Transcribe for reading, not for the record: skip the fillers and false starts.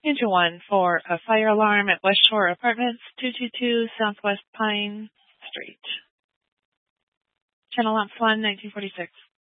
Engine 1 for a fire alarm at West Shore Apartments, 222 Southwest Pine Street. Channel Ops 1, 1946.